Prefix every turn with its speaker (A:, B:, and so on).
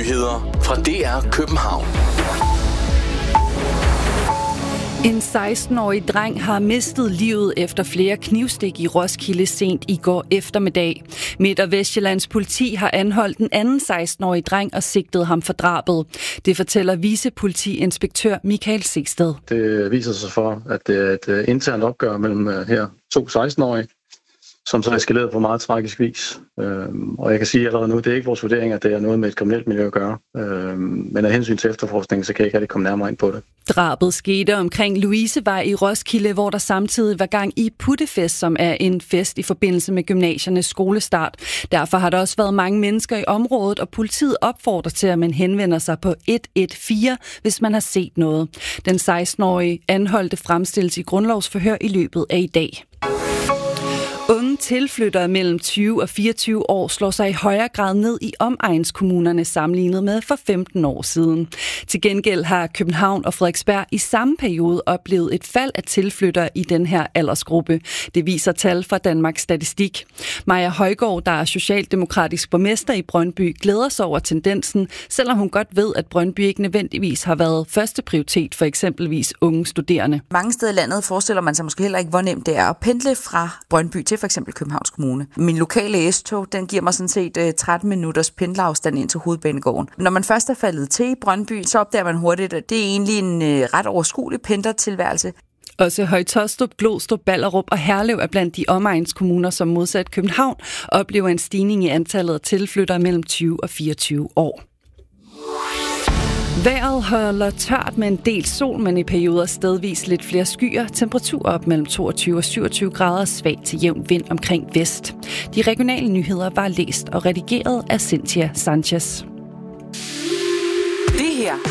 A: Nyheder fra DR København.
B: En 16-årig dreng har mistet livet efter flere knivstik i Roskilde sent i går eftermiddag. Midt- og Vestjyllands politi har anholdt den anden 16-årige dreng og sigtet ham for drabet. Det fortæller vicepolitiinspektør Michael Segsted.
C: Det viser sig for, at det er et internt opgør mellem her 2 16-årige, som så eskaleret på meget tragisk vis. Og jeg kan sige allerede nu, det er ikke vores vurdering, at det er noget med et kriminelt miljø at gøre. Men af hensyn til efterforskningen, så kan jeg ikke rigtig komme nærmere ind på det.
B: Drabet skete omkring Louisevej i Roskilde, hvor der samtidig var gang i Puttefest, som er en fest i forbindelse med gymnasiernes skolestart. Derfor har der også været mange mennesker i området, og politiet opfordrer til, at man henvender sig på 114, hvis man har set noget. Den 16-årige anholdte fremstilles i grundlovsforhør i løbet af i dag. Unge tilflyttere mellem 20 og 24 år slår sig i højere grad ned i omegnskommunerne sammenlignet med for 15 år siden. Til gengæld har København og Frederiksberg i samme periode oplevet et fald af tilflyttere i den her aldersgruppe. Det viser tal fra Danmarks Statistik. Maja Højgaard, der er socialdemokratisk borgmester i Brøndby, glæder sig over tendensen, selvom hun godt ved, at Brøndby ikke nødvendigvis har været første prioritet for eksempelvis unge studerende.
D: Mange steder i landet forestiller man sig måske heller ikke, hvor nemt det er at pendle fra Brøndby til for eksempel Københavns Kommune. Min lokale S-tog, den giver mig sådan set 13 minutters pendlerafstand ind til Hovedbanegården. Når man først er faldet til i Brøndby, så opdager man hurtigt, at det er egentlig en ret overskuelig pendlertilværelse.
B: Også Høje-Taastrup, Glostrup, Ballerup og Herlev er blandt de omegnskommuner, som modsat København oplever en stigning i antallet af tilflyttere mellem 20 og 24 år. Vejret holder tørt med en del sol, men i perioder stedvis lidt flere skyer. Temperatur op mellem 22 og 27 grader, svag til jævn vind omkring vest. De regionale nyheder var læst og redigeret af Cynthia Sanchez.
E: Det her